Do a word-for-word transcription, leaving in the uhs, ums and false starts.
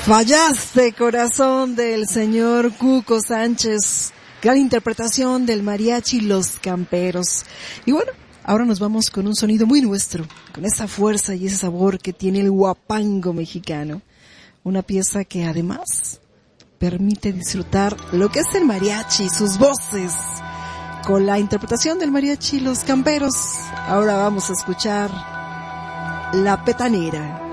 Fallaste, corazón, del señor Cuco Sánchez. Gran interpretación del mariachi Los Camperos. Y bueno, ahora nos vamos con un sonido muy nuestro, con esa fuerza y ese sabor que tiene el huapango mexicano. Una pieza que además permite disfrutar lo que es el mariachi, sus voces, con la interpretación del mariachi Los Camperos. Ahora vamos a escuchar La Petanera.